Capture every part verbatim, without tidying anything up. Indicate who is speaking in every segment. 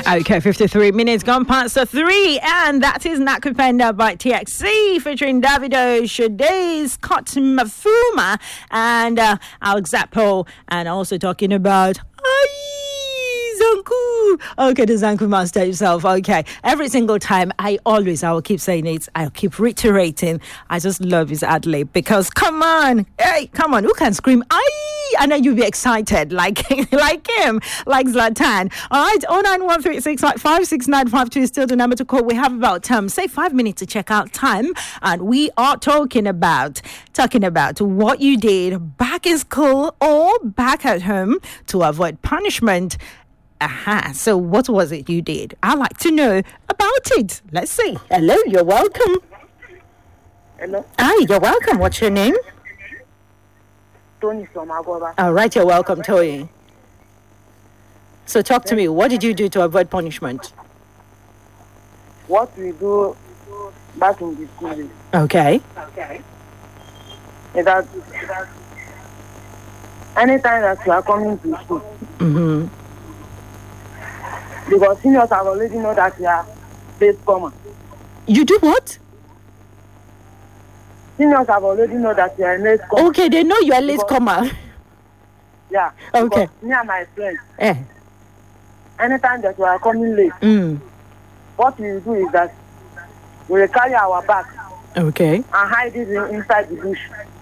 Speaker 1: Okay, fifty-three minutes gone past the three, and that is Nakupenda by T X C featuring Davido, Shade, Scott Mafuma, and uh, Alex Zappo, and also talking about Zanku. Okay, the Zanku master himself. Okay, every single time, I always, I will keep saying it. I'll keep reiterating. I just love his ad lib because, come on, hey, come on, who can scream aye, and then you'll be excited like like him, like Zlatan. All right, oh nine one three six five six nine five two is still the number to call. We have about um, say five minutes to check out time, and we are talking about talking about what you did back in school or back at home to avoid punishment. Aha, so what was it you did? I'd like to know about it. Let's see. Hello, you're welcome.
Speaker 2: Hello.
Speaker 1: Hi, you're welcome. What's your name?
Speaker 2: Tony from Agoba.
Speaker 1: All right, you're welcome, Tony. So talk to me. What did you do to avoid punishment?
Speaker 2: What we do back in the school is
Speaker 1: Okay.
Speaker 2: okay. Is that anytime that you are coming to school,
Speaker 1: Mm-hmm.
Speaker 2: because seniors have already know that you are late comer.
Speaker 1: You do what?
Speaker 2: Seniors have already know that you are late comer.
Speaker 1: Okay, they know you're a late comer.
Speaker 2: Yeah.
Speaker 1: Okay.
Speaker 2: Me and my friends,
Speaker 1: Eh.
Speaker 2: anytime that you are coming late,
Speaker 1: Mm.
Speaker 2: what we do is that we will carry our bag
Speaker 1: Okay.
Speaker 2: and hide it in, inside the bush.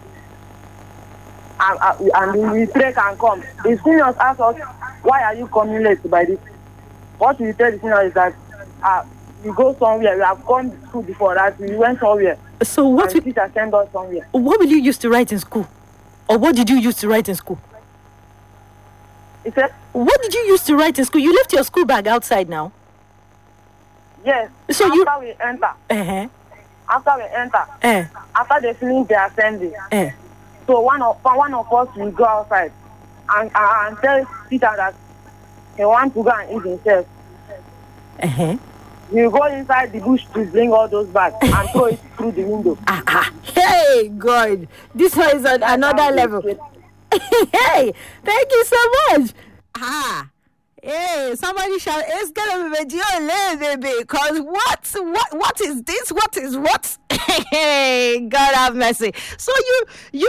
Speaker 2: And, uh, and we pray can come. The seniors ask us, why are you coming late by this? What we tell the seniors is that uh, we go somewhere. We have gone to school before that. We went somewhere.
Speaker 1: So what
Speaker 2: and the
Speaker 1: will,
Speaker 2: teacher send us somewhere.
Speaker 1: what will you use to write in school? Or what did you use to write in school?
Speaker 2: He said,
Speaker 1: What did you use to write in school? You left your school bag outside now.
Speaker 2: yes.
Speaker 1: So
Speaker 2: after
Speaker 1: you-
Speaker 2: we enter,
Speaker 1: Uh-huh.
Speaker 2: after we enter,
Speaker 1: Eh.
Speaker 2: after they finish their assembly,
Speaker 1: Eh.
Speaker 2: so one of one of us will go outside and, and, and tell teacher that he want to go and eat himself.
Speaker 1: Uh-huh.
Speaker 2: We go inside the bush to bring all those bags and throw it through the window.
Speaker 1: Ah, ah. Hey, God. This one is on another level. Hey, thank you so much. Ah. Hey, somebody shout, it's gonna be video baby, because what, what, what is this? What is what? Hey, God have mercy. So you, you,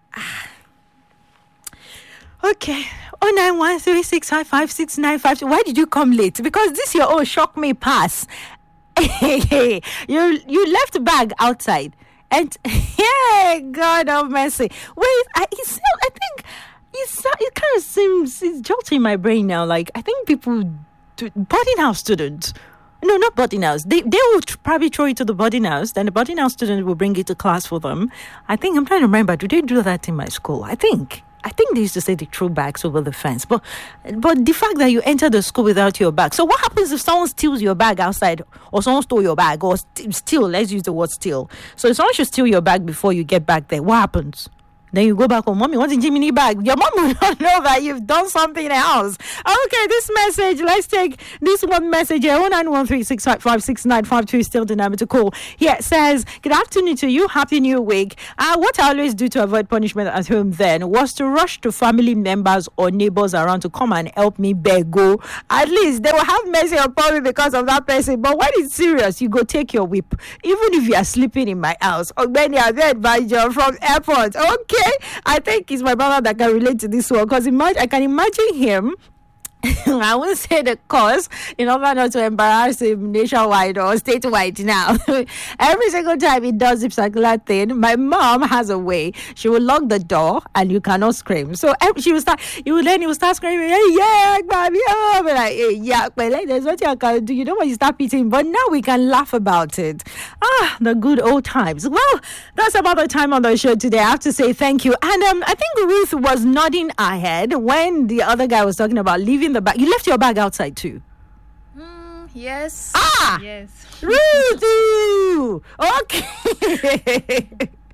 Speaker 1: okay. Oh nine one three six five five six nine five. Why did you come late? Because this your own shock me pass. you you left bag outside, and yeah, God have mercy. Wait, I it's, I think it's it kind of seems it's jolting my brain now. Like I think people, do, boarding house students. No, not boarding house. They they will tr- probably throw it to the boarding house. Then the boarding house student will bring it to class for them. I think I'm trying to remember. Do they do that in my school? I think. I think they used to say they throw bags over the fence. But but the fact that you enter the school without your bag. So what happens if someone steals your bag outside, or someone stole your bag, or st- steal? Let's use the word steal. So if someone should steal your bag before you get back there, what happens? Then you go back home, mommy, what's in Jiminy bag? Your mom will not know that you've done something else. Okay, this message, let's take this one message here. oh nine one three six five five six nine five two is still the number to call. Here it says, good afternoon to you. Happy New Week. Uh, what I always do to avoid punishment at home then was to rush to family members or neighbors around to come and help me beg go. At least they will have mercy upon me because of that person. But when it's serious, you go take your whip. Even if you are sleeping in my house. Or when you are there by John from airport. Okay. I think it's my brother that can relate to this one because I can imagine him. I won't say the cause in order not to embarrass him nationwide or statewide now. Every single time he does this particular thing, my mom has a way. She will lock the door and you cannot scream. So every, she will start, you will then you will start screaming, hey, yeah, baby, oh, but like, hey, yeah, but like, there's what you can do. You know when you start beating, but now we can laugh about it. Ah, the good old times. Well, that's about the time on the show today. I have to say thank you. And um, I think Ruth was nodding her head when the other guy was talking about leaving the bag. You left your bag outside too.
Speaker 3: Mm, yes.
Speaker 1: Ah!
Speaker 3: Yes.
Speaker 1: Ruth! Okay.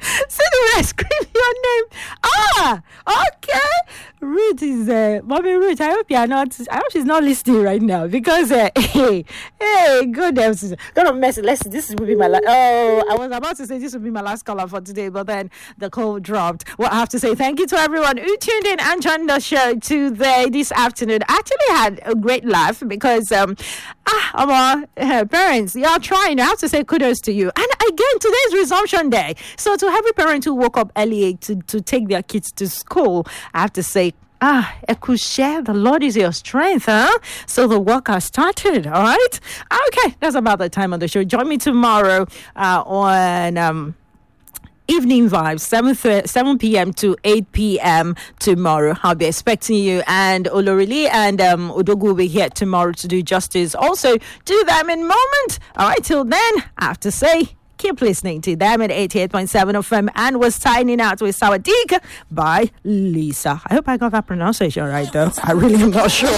Speaker 1: See the way I scream your name. Ah, okay. Ruth is, uh, Mommy Ruth, I hope you are not, I hope she's not listening right now because, uh, hey, hey, goodness, God of mercy, let's, this will be my last, oh, I was about to say this will be my last caller for today, but then the call dropped. Well, I have to say thank you to everyone who tuned in and joined the show today, this afternoon. I actually had a great laugh because, um, ah, our uh, parents, you are trying. I have to say kudos to you. And again, today's resumption day. So to every parent who woke up early to, to take their kids to school, I have to say, ah, Ekushe, the Lord is your strength, huh? So the work has started, all right? Okay, that's about the time on the show. Join me tomorrow uh, on... Um, Evening Vibes, seven p.m. to eight p.m. tomorrow. I'll be expecting you. And Olorili and um, Odogu will be here tomorrow to do justice. Also, do them in moment. All right, till then, I have to say, keep listening to them at eighty-eight point seven F M. And we're signing out with Sawadika by Lisa. I hope I got that pronunciation right, though. I really am not sure.